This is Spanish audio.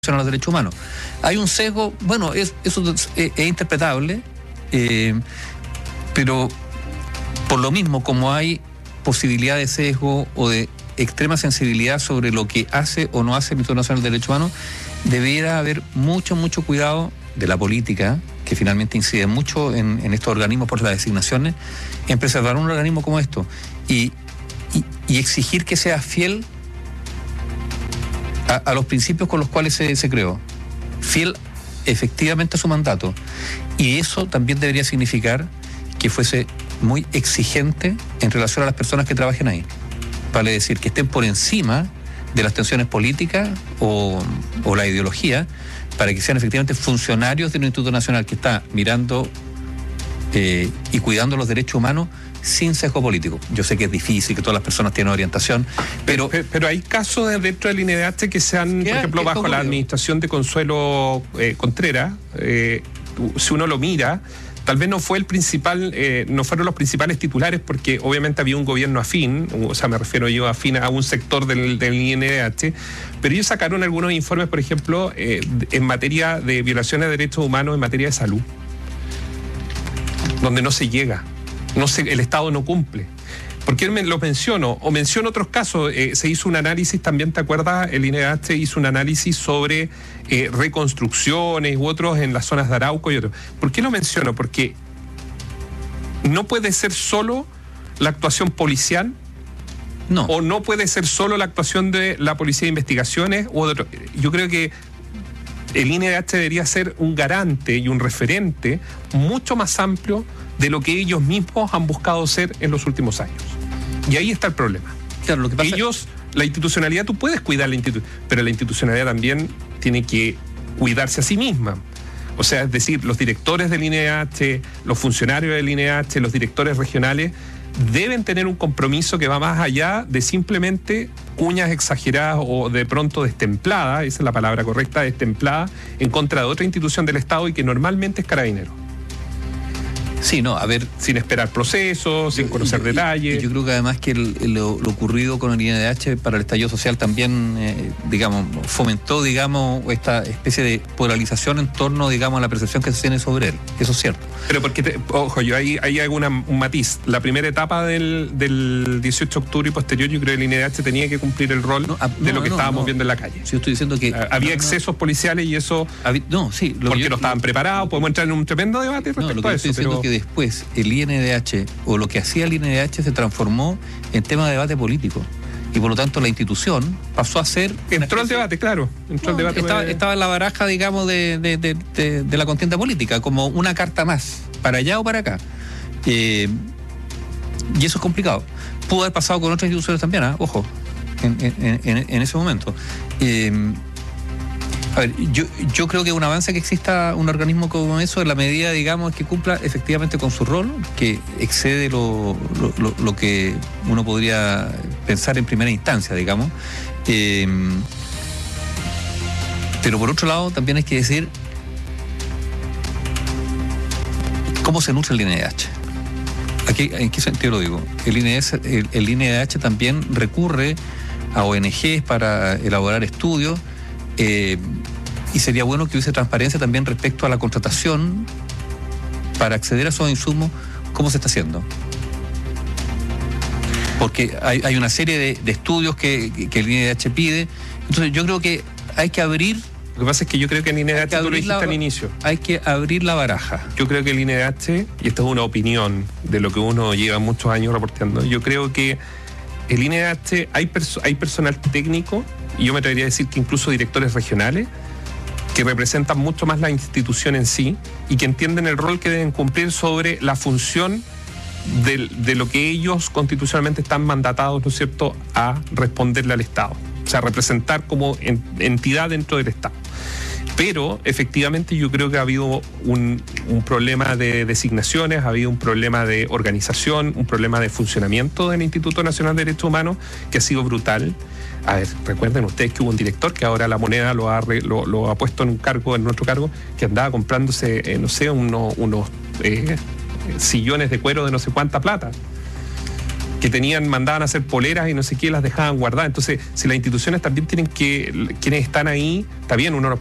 a los derechos humanos. Hay un sesgo, bueno, eso es interpretable, pero por lo mismo, como hay posibilidad de sesgo o de extrema sensibilidad sobre lo que hace o no hace el Instituto Nacional de Derechos Humanos, debiera haber mucho cuidado de la política, que finalmente incide mucho en estos organismos por las designaciones, en preservar un organismo como esto y exigir que sea fiel a los principios con los cuales se creó, fiel efectivamente a su mandato. Y eso también debería significar que fuese muy exigente en relación a las personas que trabajen ahí. Vale decir, que estén por encima de las tensiones políticas o la ideología, para que sean efectivamente funcionarios de un Instituto Nacional que está mirando y cuidando los derechos humanos sin sesgo político. Yo sé que es difícil, que todas las personas tienen orientación, pero hay casos dentro del INDH que se han, por ejemplo, bajo la administración de Consuelo Contreras, si uno lo mira, tal vez no fue el principal, no fueron los principales titulares, porque obviamente había un gobierno afín, o sea, me refiero yo afín a un sector del INDH, pero ellos sacaron algunos informes, por ejemplo, en materia de violaciones de derechos humanos, en materia de salud, donde no se llega. El Estado no cumple. ¿Por qué lo menciono? O menciono otros casos. Se hizo un análisis, también te acuerdas, el INDH hizo un análisis sobre reconstrucciones u otros en las zonas de Arauco y otros. ¿Por qué lo menciono? Porque no puede ser solo la actuación policial, no. O no puede ser solo la actuación de la Policía de Investigaciones u otro. Yo creo que el INDH debería ser un garante y un referente mucho más amplio de lo que ellos mismos han buscado ser en los últimos años. Y ahí está el problema. Claro, lo que pasa la institucionalidad, tú puedes cuidar la institucionalidad, pero la institucionalidad también tiene que cuidarse a sí misma. O sea, es decir, los directores del INDH, los funcionarios del INDH, los directores regionales, deben tener un compromiso que va más allá de simplemente cuñas exageradas o de pronto destempladas, esa es la palabra correcta, destemplada, en contra de otra institución del Estado y que normalmente es Carabineros. Sí, no, a ver, sin esperar procesos, sin conocer detalles. Yo creo que además que lo ocurrido con el INDH para el estallido social también, fomentó, esta especie de polarización en torno, a la percepción que se tiene sobre él. Eso es cierto. Pero porque, hay un matiz. La primera etapa del 18 de octubre y posterior, yo creo que el INDH tenía que cumplir el rol de lo que estábamos viendo en la calle. Si yo estoy diciendo que había excesos policiales y eso... porque no estaban preparados. Podemos entrar en un tremendo debate respecto a eso. Pero que después el INDH o lo que hacía el INDH se transformó en tema de debate político y por lo tanto la institución pasó a ser... Entró al debate, claro. Estaba en la baraja, de la contienda política, como una carta más, para allá o para acá. Y eso es complicado. Pudo haber pasado con otras instituciones también, ojo, en ese momento. A ver, yo creo que es un avance que exista un organismo como eso en la medida, que cumpla efectivamente con su rol, que excede lo que uno podría pensar en primera instancia, pero por otro lado también hay que decir cómo se nutre el INDH. ¿En qué sentido lo digo? El INDH también recurre a ONGs para elaborar estudios. Y sería bueno que hubiese transparencia también respecto a la contratación para acceder a esos insumos, cómo se está haciendo. Porque hay una serie de estudios que el INDH pide. Entonces yo creo que hay que abrir... Lo que pasa es que yo creo que el INDH, tú lo dijiste al inicio, hay que abrir la baraja. Yo creo que el INDH, y esto es una opinión de lo que uno lleva muchos años reporteando, yo creo que el INDH hay personal técnico, y yo me atrevería a decir que incluso directores regionales, que representan mucho más la institución en sí y que entienden el rol que deben cumplir sobre la función de lo que ellos constitucionalmente están mandatados, ¿no es cierto?, a responderle al Estado. O sea, representar como entidad dentro del Estado. Pero efectivamente yo creo que ha habido un problema de designaciones, ha habido un problema de organización, un problema de funcionamiento del Instituto Nacional de Derechos Humanos que ha sido brutal. A ver, recuerden ustedes que hubo un director que ahora La Moneda lo ha puesto en otro cargo, que andaba comprándose, unos sillones de cuero de no sé cuánta plata. mandaban a hacer poleras y no sé qué, las dejaban guardadas. Entonces, si las instituciones también tienen que, quienes están ahí, está bien, uno